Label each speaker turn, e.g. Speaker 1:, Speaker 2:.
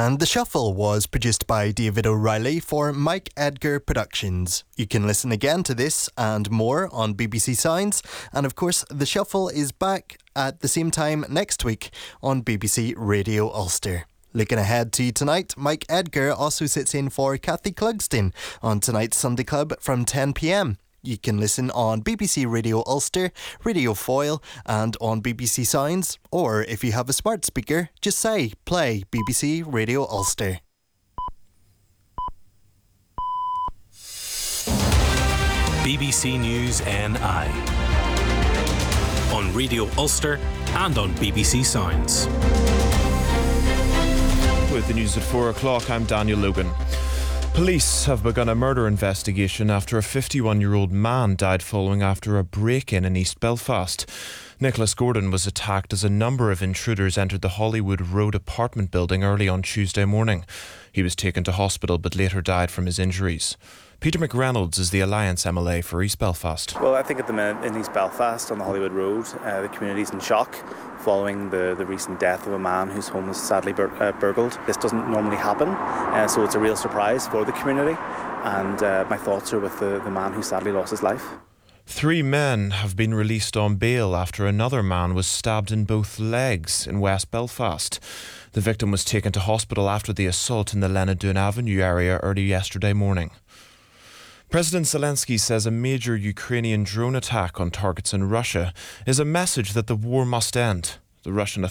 Speaker 1: And The Shuffle was produced by David O'Reilly for Mike Edgar Productions. You can listen again to this and more on BBC Sounds. And of course, The Shuffle is back at the same time next week on BBC Radio Ulster. Looking ahead to tonight, Mike Edgar also sits in for Kathy Clugston on tonight's Sunday Club from 10 p.m. You can listen on BBC Radio Ulster, Radio Foyle and on BBC Sounds. Or if you have a smart speaker, just say, play BBC Radio Ulster.
Speaker 2: BBC News NI on Radio Ulster and on BBC Sounds.
Speaker 3: With the news at 4 o'clock, I'm Daniel Logan. Police have begun a murder investigation after a 51-year-old man died following after a break-in in East Belfast. Nicholas Gordon was attacked as a number of intruders entered the Hollywood Road apartment building early on Tuesday morning. He was taken to hospital but later died from his injuries. Peter McReynolds is the Alliance MLA for East Belfast.
Speaker 4: Well, I think at the minute in East Belfast on the Hollywood Road, the community's in shock following the recent death of a man whose home was sadly burgled. This doesn't normally happen, so it's a real surprise for the community, and my thoughts are with the man who sadly lost his life.
Speaker 3: 3 men have been released on bail after another man was stabbed in both legs in West Belfast. The victim was taken to hospital after the assault in the Lenadoon Avenue area early yesterday morning. President Zelensky says a major Ukrainian drone attack on targets in Russia is a message that the war must end. The Russian